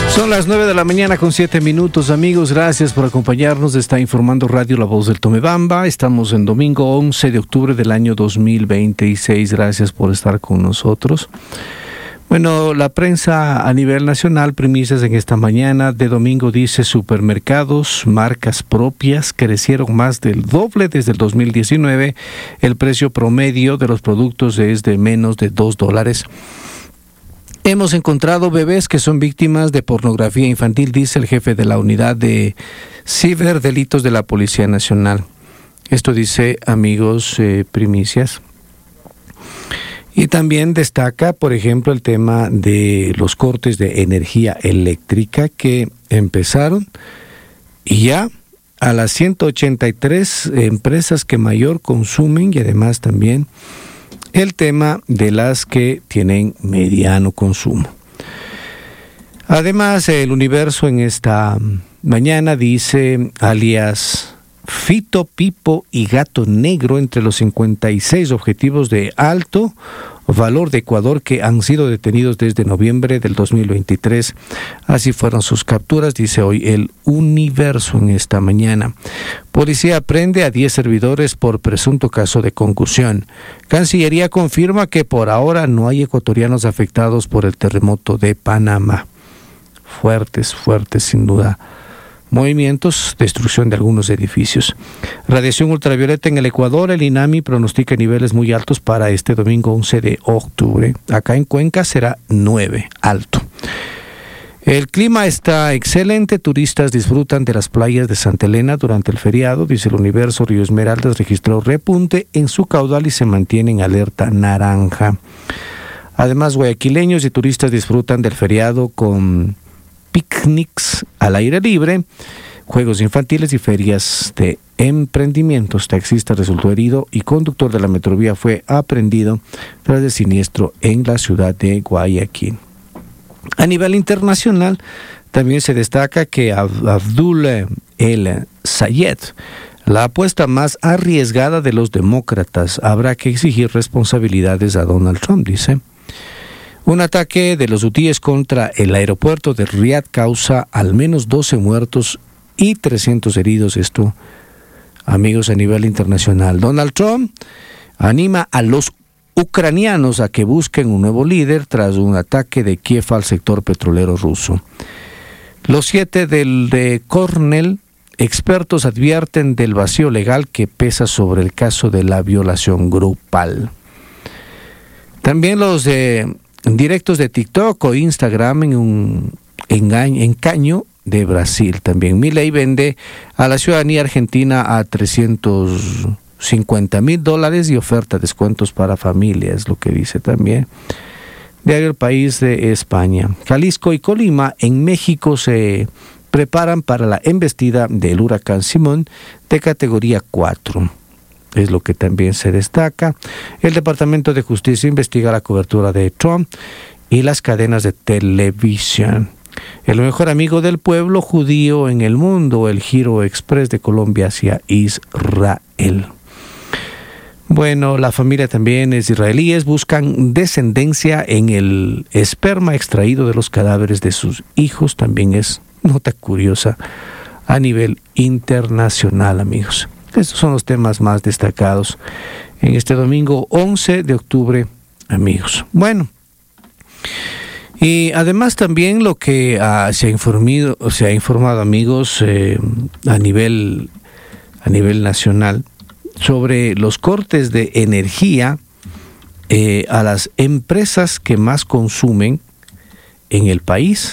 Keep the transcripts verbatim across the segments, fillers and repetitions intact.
Son las nueve de la mañana con siete minutos, amigos. Gracias por acompañarnos. Está informando Radio La Voz del Tomebamba. Estamos en domingo once de octubre del año dos mil veintiséis. Gracias por estar con nosotros. Bueno, la prensa a nivel nacional, primicias en esta mañana de domingo, dice: supermercados, marcas propias crecieron más del doble desde el dos mil diecinueve. El precio promedio de los productos es de menos de dos dólares. Hemos encontrado bebés que son víctimas de pornografía infantil, dice el jefe de la unidad de ciberdelitos de la Policía Nacional. Esto dice, amigos, eh, primicias. Y también destaca, por ejemplo, el tema de los cortes de energía eléctrica que empezaron y ya a las ciento ochenta y tres empresas que mayor consumen, y además también el tema de las que tienen mediano consumo. Además, el Universo en esta mañana dice, alias Fito, Pipo y Gato Negro entre los cincuenta y seis objetivos de alto valor de Ecuador que han sido detenidos desde noviembre del dos mil veintitrés. Así fueron sus capturas, dice hoy el Universo en esta mañana. Policía aprende a diez servidores por presunto caso de concusión. Cancillería confirma que por ahora no hay ecuatorianos afectados por el terremoto de Panamá. Fuertes, fuertes sin duda. Movimientos, destrucción de algunos edificios. Radiación ultravioleta en el Ecuador. El INAMI pronostica niveles muy altos para este domingo once de octubre. Acá en Cuenca será nueve, alto. El clima está excelente. Turistas disfrutan de las playas de Santa Elena durante el feriado. Dice el Universo, Río Esmeraldas registró repunte en su caudal y se mantiene en alerta naranja. Además, guayaquileños y turistas disfrutan del feriado con picnics al aire libre, juegos infantiles y ferias de emprendimientos. Taxista resultó herido y conductor de la metrovía fue aprehendido tras el siniestro en la ciudad de Guayaquil. A nivel internacional, también se destaca que Abdul El Sayed, la apuesta más arriesgada de los demócratas, habrá que exigir responsabilidades a Donald Trump, dice. Un ataque de los hutíes contra el aeropuerto de Riad causa al menos doce muertos y trescientos heridos. Esto, amigos, a nivel internacional. Donald Trump anima a los ucranianos a que busquen un nuevo líder tras un ataque de Kiev al sector petrolero ruso. Los siete del de Cornell, expertos advierten del vacío legal que pesa sobre el caso de la violación grupal. También los de directos de TikTok o Instagram en un engaño, engaño de Brasil. También Milei vende a la ciudadanía argentina a trescientos cincuenta mil dólares y oferta descuentos para familias, lo que dice también Diario El País de España. Jalisco y Colima en México se preparan para la embestida del huracán Simón de categoría cuatro. Es lo que también se destaca. El Departamento de Justicia investiga la cobertura de Trump y las cadenas de televisión. El mejor amigo del pueblo judío en el mundo, el giro express de Colombia hacia Israel. Bueno, la familia también es israelíes, buscan descendencia en el esperma extraído de los cadáveres de sus hijos. También es nota curiosa a nivel internacional, amigos. Estos son los temas más destacados en este domingo once de octubre, amigos. Bueno, y además también lo que uh, se ha informado, se ha informado, amigos, eh, a nivel a nivel nacional sobre los cortes de energía eh, a las empresas que más consumen en el país.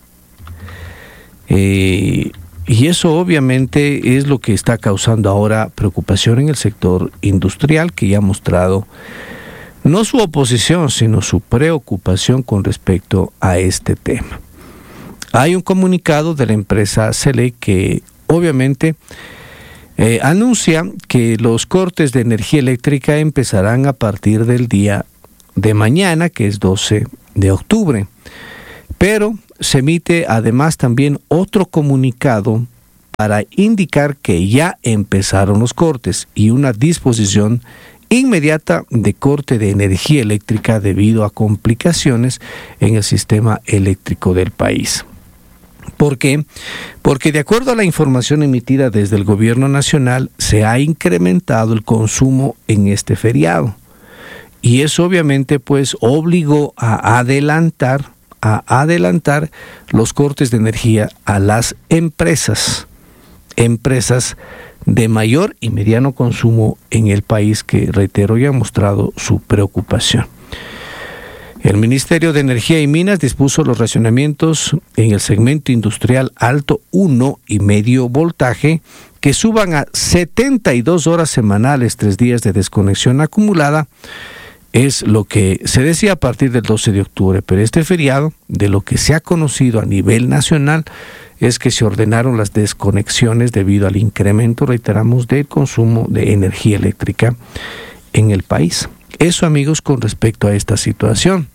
Eh, Y eso obviamente es lo que está causando ahora preocupación en el sector industrial, que ya ha mostrado no su oposición, sino su preocupación con respecto a este tema. Hay un comunicado de la empresa Selec que obviamente eh, anuncia que los cortes de energía eléctrica empezarán a partir del día de mañana, que es doce de octubre. Pero se emite además también otro comunicado para indicar que ya empezaron los cortes y una disposición inmediata de corte de energía eléctrica debido a complicaciones en el sistema eléctrico del país. ¿Por qué? Porque de acuerdo a la información emitida desde el gobierno nacional, se ha incrementado el consumo en este feriado. Y eso obviamente pues obligó a adelantar, a adelantar los cortes de energía a las empresas, empresas de mayor y mediano consumo en el país que, reitero, ya han mostrado su preocupación. El Ministerio de Energía y Minas dispuso los racionamientos en el segmento industrial alto uno y medio voltaje que suban a setenta y dos horas semanales, tres días de desconexión acumulada. Es lo que se decía a partir del doce de octubre, pero este feriado, de lo que se ha conocido a nivel nacional, es que se ordenaron las desconexiones debido al incremento, reiteramos, del consumo de energía eléctrica en el país. Eso, amigos, con respecto a esta situación.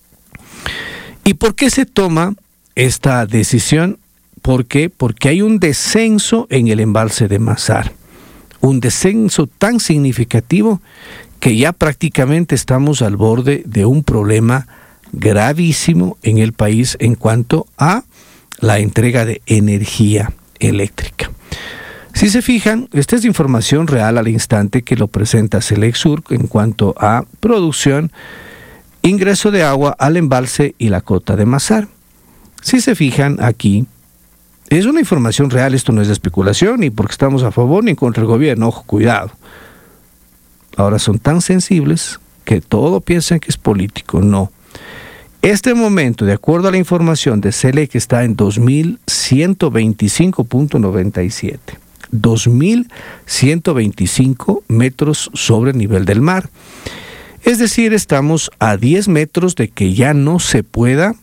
¿Y por qué se toma esta decisión? ¿Por qué? Porque hay un descenso en el embalse de Mazar, un descenso tan significativo que ya prácticamente estamos al borde de un problema gravísimo en el país en cuanto a la entrega de energía eléctrica. Si se fijan, esta es información real al instante que lo presenta Selexur en cuanto a producción, ingreso de agua al embalse y la cota de Mazar. Si se fijan aquí, es una información real, esto no es de especulación, ni porque estamos a favor ni en contra del gobierno, ojo, cuidado. Ahora son tan sensibles que todo piensan que es político, no. Este momento, de acuerdo a la información de Selec, está en dos mil ciento veinticinco punto noventa y siete. dos mil ciento veinticinco metros sobre el nivel del mar. Es decir, estamos a diez metros de que ya no se pueda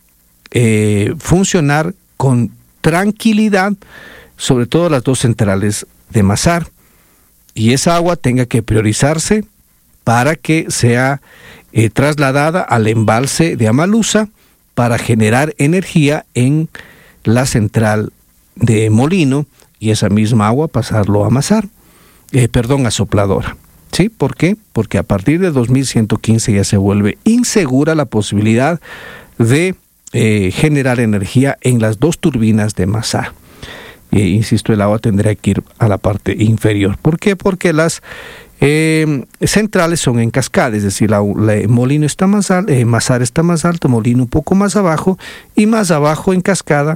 eh, funcionar con tranquilidad, sobre todo las dos centrales de Mazar. Y esa agua tenga que priorizarse para que sea eh, trasladada al embalse de Amalusa para generar energía en la central de Molino y esa misma agua pasarlo a Mazar, eh, perdón, a Sopladora. ¿Sí? ¿Por qué? Porque a partir de dos mil ciento quince ya se vuelve insegura la posibilidad de eh, generar energía en las dos turbinas de Mazar. Eh, insisto, el agua tendría que ir a la parte inferior. ¿Por qué? Porque las eh, centrales son en cascada, es decir, la, la, Molino está más alto, eh, Mazar está más alto, Molino un poco más abajo, y más abajo en cascada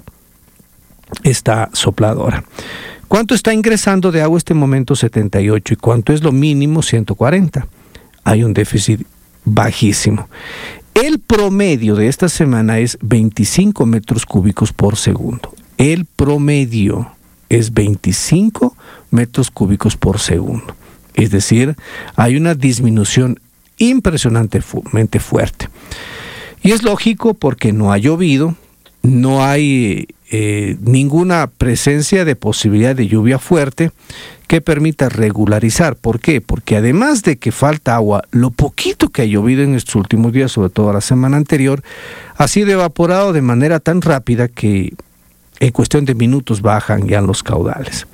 está Sopladora. ¿Cuánto está ingresando de agua este momento? setenta y ocho. ¿Y cuánto es lo mínimo? ciento cuarenta. Hay un déficit bajísimo. El promedio de esta semana es veinticinco metros cúbicos por segundo. El promedio es veinticinco metros cúbicos por segundo. Es decir, hay una disminución impresionantemente fuerte. Y es lógico porque no ha llovido, no hay eh, ninguna presencia de posibilidad de lluvia fuerte que permita regularizar. ¿Por qué? Porque además de que falta agua, lo poquito que ha llovido en estos últimos días, sobre todo la semana anterior, ha sido evaporado de manera tan rápida que en cuestión de minutos bajan ya los caudales.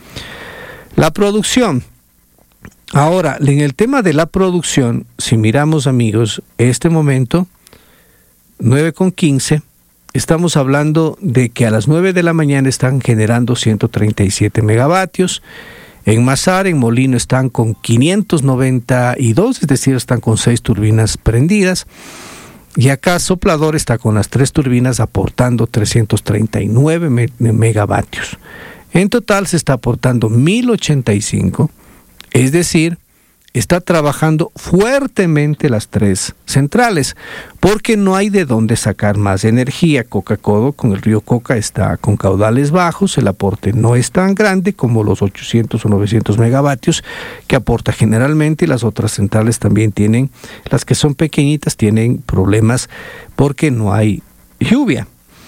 La producción. Ahora, en el tema de la producción, si miramos, amigos, este momento, nueve con quince, estamos hablando de que a las nueve de la mañana están generando ciento treinta y siete megavatios. En Mazar, en Molino, están con quinientos noventa y dos, es decir, están con seis turbinas prendidas. Y acá Soplador está con las tres turbinas aportando trescientos treinta y nueve megavatios. En total se está aportando mil ochenta y cinco, es decir, está trabajando fuertemente las tres centrales, porque no hay de dónde sacar más energía. Coca-Codo con el río Coca está con caudales bajos, el aporte no es tan grande como los ochocientos o novecientos megavatios que aporta generalmente, y las otras centrales también tienen, las que son pequeñitas tienen problemas porque no hay lluvia.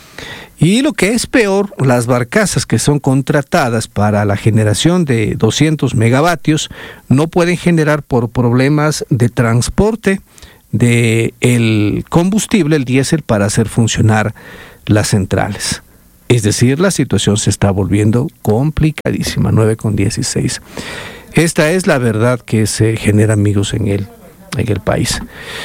Y lo que es peor, las barcazas que son contratadas para la generación de doscientos megavatios no pueden generar por problemas de transporte de el combustible, el diésel, para hacer funcionar las centrales. Es decir, la situación se está volviendo complicadísima, nueve con dieciséis. Esta es la verdad que se genera, amigos, en el, en el país.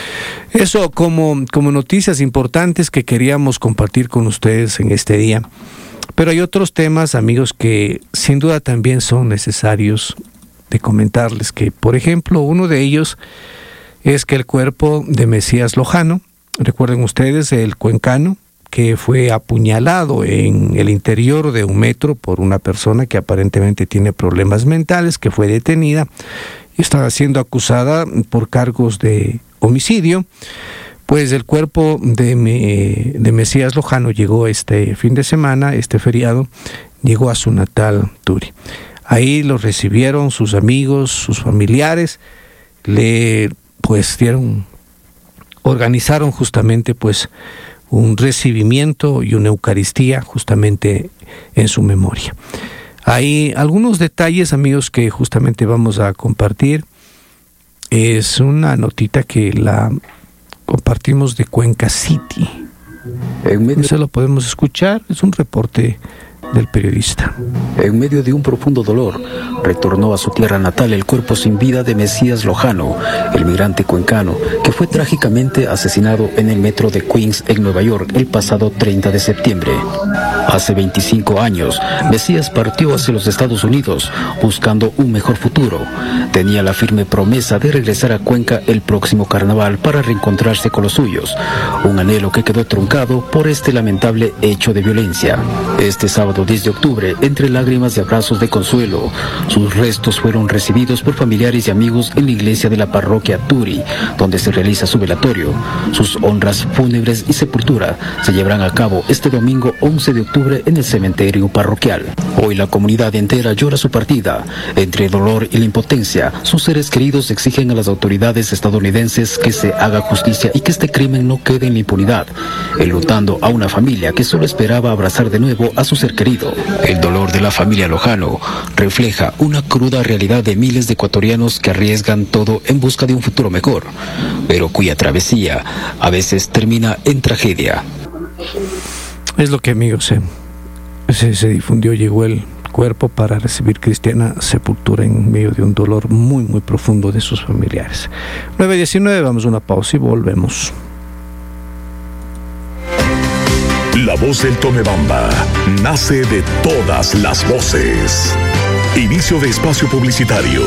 Eso como, como noticias importantes que queríamos compartir con ustedes en este día. Pero hay otros temas, amigos, que sin duda también son necesarios de comentarles, que por ejemplo uno de ellos es que el cuerpo de Mesías Lojano, recuerden ustedes, el cuencano que fue apuñalado en el interior de un metro por una persona que aparentemente tiene problemas mentales, que fue detenida y estaba siendo acusada por cargos de homicidio. Pues el cuerpo de, me, de Mesías Lojano llegó este fin de semana, este feriado, llegó a su natal Turi. Ahí lo recibieron sus amigos, sus familiares, le pues dieron, organizaron justamente pues un recibimiento y una Eucaristía justamente en su memoria. Hay algunos detalles, amigos, que justamente vamos a compartir. Es una notita que la compartimos de Cuenca City. En medio... No se lo podemos escuchar, es un reporte del periodista. En medio de un profundo dolor, retornó a su tierra natal el cuerpo sin vida de Mesías Lojano, el migrante cuencano, que fue trágicamente asesinado en el metro de Queens, en Nueva York, el pasado treinta de septiembre. Hace veinticinco años, Mesías partió hacia los Estados Unidos, buscando un mejor futuro. Tenía la firme promesa de regresar a Cuenca el próximo carnaval para reencontrarse con los suyos, un anhelo que quedó truncado por este lamentable hecho de violencia. Este sábado diez de octubre, entre lágrimas y abrazos de consuelo, sus restos fueron recibidos por familiares y amigos en la iglesia de la parroquia Turi, donde se realiza su velatorio. Sus honras fúnebres y sepultura se llevarán a cabo este domingo once de octubre en el cementerio parroquial. Hoy la comunidad entera llora su partida. Entre el dolor y la impotencia, sus seres queridos exigen a las autoridades estadounidenses que se haga justicia y que este crimen no quede en la impunidad, enlutando a una familia que solo esperaba abrazar de nuevo a su ser querido. El dolor de la familia Lojano refleja una cruda realidad de miles de ecuatorianos que arriesgan todo en busca de un futuro mejor, pero cuya travesía a veces termina en tragedia. Es lo que, amigos, se, se, se difundió, llegó el cuerpo para recibir cristiana sepultura en medio de un dolor muy, muy profundo de sus familiares. nueve diecinueve, vamos a una pausa y volvemos. La voz del Tomebamba nace de todas las voces. Inicio de espacio publicitario.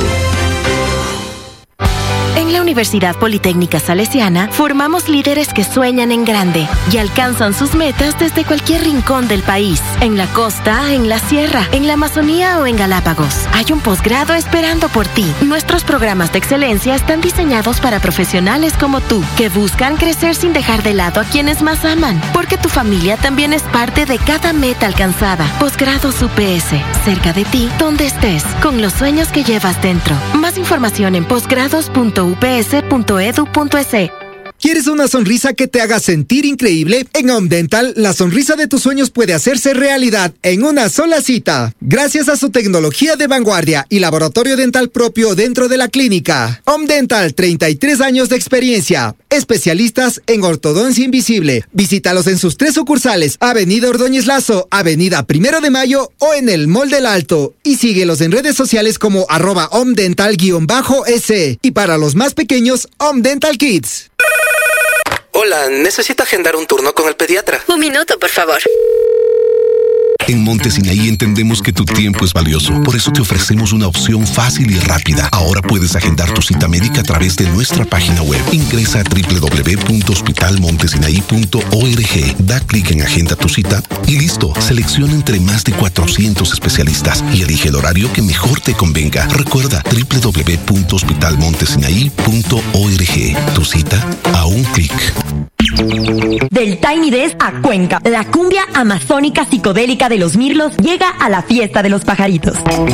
En la Universidad Politécnica Salesiana formamos líderes que sueñan en grande y alcanzan sus metas desde cualquier rincón del país. En la costa, en la sierra, en la Amazonía o en Galápagos. Hay un posgrado esperando por ti. Nuestros programas de excelencia están diseñados para profesionales como tú, que buscan crecer sin dejar de lado a quienes más aman, porque tu familia también es parte de cada meta alcanzada. Posgrados U P S, cerca de ti, donde estés, con los sueños que llevas dentro. Más información en posgrados punto u p s punto e d u punto e s e. ¿Quieres una sonrisa que te haga sentir increíble? En Home Dental, la sonrisa de tus sueños puede hacerse realidad en una sola cita. Gracias a su tecnología de vanguardia y laboratorio dental propio dentro de la clínica. Home Dental, treinta y tres años de experiencia. Especialistas en ortodoncia invisible. Visítalos en sus tres sucursales: Avenida Ordóñez Lazo, Avenida Primero de Mayo o en el Mall del Alto. Y síguelos en redes sociales como arroba Home Dental-S. Y para los más pequeños, Home Dental Kids. Hola, necesito agendar un turno con el pediatra. Un minuto, por favor. En Monte Sinaí entendemos que tu tiempo es valioso. Por eso te ofrecemos una opción fácil y rápida. Ahora puedes agendar tu cita médica a través de nuestra página web. Ingresa a doble u doble u doble u punto hospital montesinaí punto org. Da clic en Agenda tu cita y listo. Selecciona entre más de cuatrocientos especialistas y elige el horario que mejor te convenga. Recuerda doble u doble u doble u punto hospital montesinaí punto org. Tu cita a un clic. Del Tiny Desk a Cuenca, la cumbia amazónica psicodélica de los Mirlos llega a la fiesta de los pajaritos.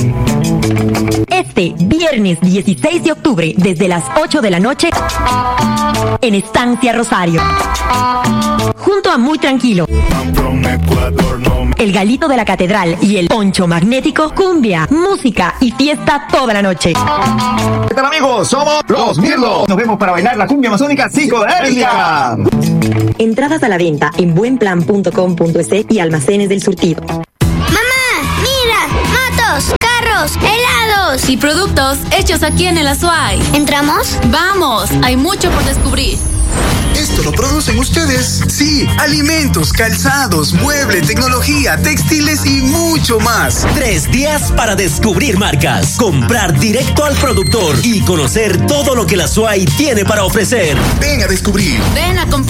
Este viernes dieciséis de octubre, desde las ocho de la noche, en Estancia Rosario. Junto a Muy Tranquilo, El Galito de la Catedral y El Poncho Magnético, cumbia, música y fiesta toda la noche. ¿Qué tal, amigos? Somos Los Mirlos. Nos vemos para bailar la cumbia amazónica psicodélica. Entradas a la venta en buenplan punto com punto es y almacenes del surtido. ¡Mamá! ¡Mira! ¡Motos! ¡Carros! ¡Helados! Y productos hechos aquí en el Azuay. ¿Entramos? ¡Vamos! Hay mucho por descubrir. Esto lo producen ustedes. Sí, alimentos, calzados, mueble, tecnología, textiles y mucho más. Tres días para descubrir marcas, comprar directo al productor y conocer todo lo que la S U A Y tiene para ofrecer. Ven a descubrir. Ven a comprar.